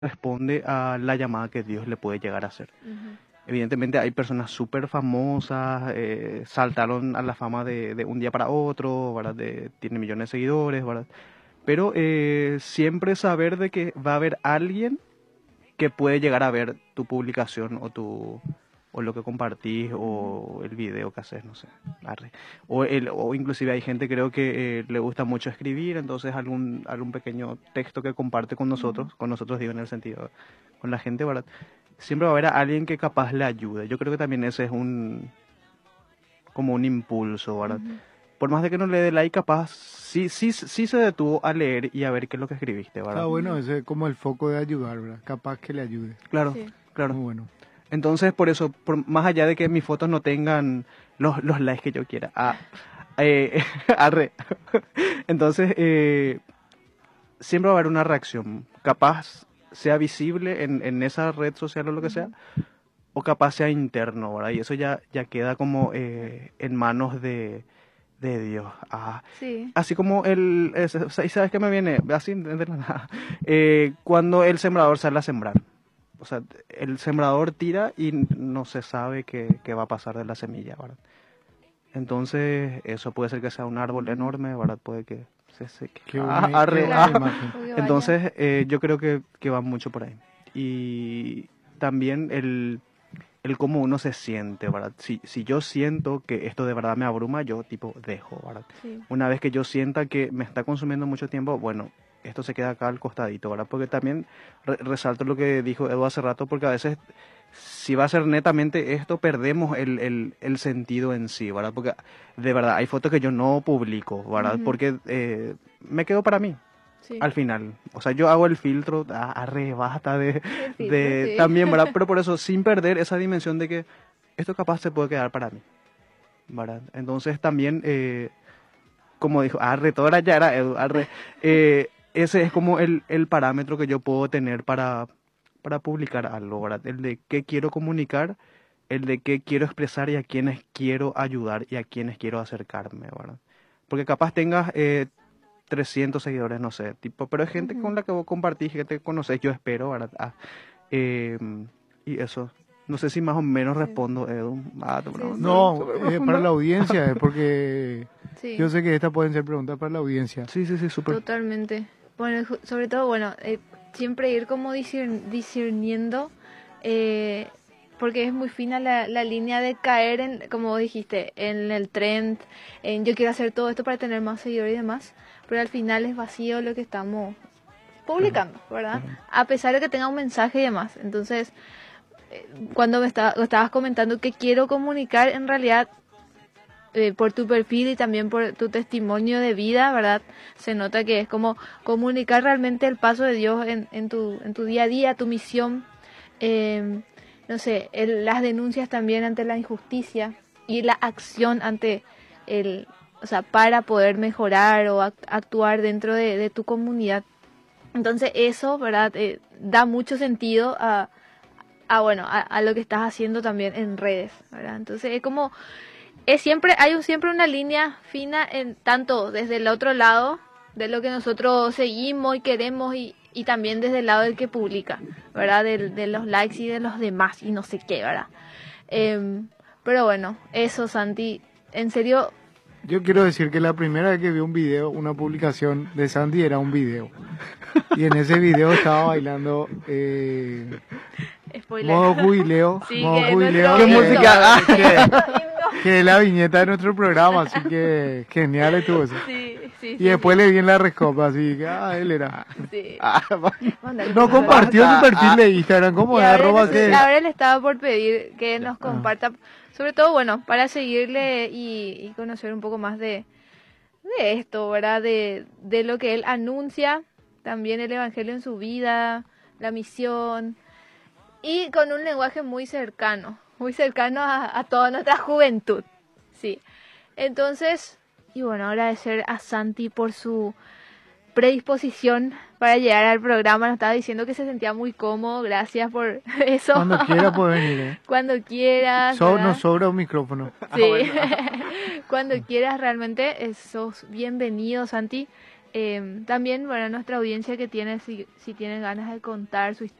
responde a la llamada que Dios le puede llegar a hacer. Ujú. Evidentemente hay personas súper famosas, saltaron a la fama de un día para otro, ¿verdad? Tienen millones de seguidores, ¿verdad? Pero siempre saber de que va a haber alguien que puede llegar a ver tu publicación o lo que compartís Ujú. o el video que haces, no sé. Arre. O inclusive hay gente creo que le gusta mucho escribir, entonces algún pequeño texto que comparte Ujú. con nosotros digo en el sentido, con la gente, ¿verdad? Siempre va a haber a alguien que capaz le ayude. Yo creo que también ese es como un impulso, ¿verdad? Ujú. Por más de que no le dé like, capaz sí se detuvo a leer y a ver qué es lo que escribiste, Está ¿verdad? bueno, Ujú. ese es como el foco de ayudar, ¿verdad? Capaz que le ayude. Claro, Sí. claro. Muy bueno. Entonces, por eso, más allá de que mis fotos no tengan los likes que yo quiera, arre. Entonces, siempre va a haber una reacción. Capaz sea visible en esa red social o lo que sea, Ujú. o capaz sea interno, ¿verdad? Y eso ya queda como en manos de Dios. Sí. Así como ¿y sabes qué me viene? Así de la nada. Cuando el sembrador sale a sembrar. O sea, el sembrador tira y no se sabe qué va a pasar de la semilla, ¿verdad? Entonces, eso puede ser que sea un árbol Ujú. enorme, ¿verdad? Puede que se seque. Qué Arre, buena Claro. imagen. Porque vaya. Entonces, yo creo que va mucho por ahí. Y también el cómo uno se siente, ¿verdad? Si yo siento que esto de verdad me abruma, yo tipo dejo, ¿verdad? Sí. Una vez que yo sienta que me está consumiendo mucho tiempo, bueno, esto se queda acá al costadito, ¿verdad? Porque también resalto lo que dijo Edu hace rato, porque a veces si va a ser netamente esto, perdemos el sentido en sí, ¿verdad? Porque de verdad hay fotos que yo no publico, ¿verdad? Ujú. Porque me quedo para mí Sí. al final. O sea, yo hago el filtro, arre, basta El filtro, sí. también, ¿verdad? Pero por eso, sin perder esa dimensión de que esto capaz se puede quedar para mí, ¿verdad? Entonces también, como dijo, arre, toda la ya era Edu, arre, ese es como el parámetro que yo puedo tener para publicar algo, ¿verdad? El de qué quiero comunicar, el de qué quiero expresar y a quienes quiero ayudar y a quienes quiero acercarme, ¿verdad? Porque capaz tengas 300 seguidores, no sé, tipo, pero es gente con Ujú. la que vos compartís, que te conoces, yo espero, ¿verdad? Eh, y eso. No sé si más o menos Sí. respondo, Edu. Sí, sí. No, Súper para la profundo. audiencia, porque Sí. yo sé que estas pueden ser preguntas para la audiencia. Sí, súper. Totalmente. Bueno, sobre todo, bueno, siempre ir como discerniendo, eh, porque es muy fina la línea de caer en, como vos dijiste, en el trend, en yo quiero hacer todo esto para tener más seguidores y demás, pero al final es vacío lo que estamos Claro, publicando, ¿verdad? claro. A pesar de que tenga un mensaje y demás. Entonces, cuando estabas comentando que quiero comunicar, en realidad por tu perfil y también por tu testimonio de vida, ¿verdad? Se nota que es como comunicar realmente el paso de Dios en tu día a día, tu misión, eh, no sé, las denuncias también ante la injusticia y la acción ante o sea, para poder mejorar o actuar dentro de tu comunidad. Entonces eso, ¿verdad? Da mucho sentido bueno, a lo que estás haciendo también en redes, ¿verdad? Entonces es como siempre una línea fina en tanto desde el otro lado de lo que nosotros seguimos y queremos y también desde el lado del que publica, ¿verdad? De los likes y de los demás y no sé qué, ¿verdad? Pero bueno, eso, Santi, en serio, Yo quiero decir que la primera vez que vi un video, una publicación de Sandy era un video. Y en ese video estaba bailando spoiler. modo jubileo. Sí, Modo que jubileo. nuestro ¿Qué himno, música? Que es la viñeta de nuestro programa, así que genial estuvo eso. Sí, sí, Y después le vi en la rescopa, así que, él era. sí. Mándale, No por favor. compartió su Basta. perfil de Instagram, ¿cómo Y es? ahora, Arroba que... ahora le estaba por pedir que nos Ah. comparta, sobre todo, bueno, para seguirle y conocer un poco más de esto, ¿verdad? De lo que él anuncia, también el evangelio en su vida, la misión, y con un lenguaje muy cercano a toda nuestra juventud, sí. Entonces, y bueno, agradecer a Santi por su predisposición para llegar al programa. Nos estaba diciendo que se sentía muy cómodo. Gracias por eso. Cuando quiera puede venir, ¿eh? Cuando quieras, ¿verdad? Nos sobra un micrófono. Sí. Cuando quieras, realmente sos bienvenido, Santi. También, bueno, nuestra audiencia que tiene, si tienen ganas de contar su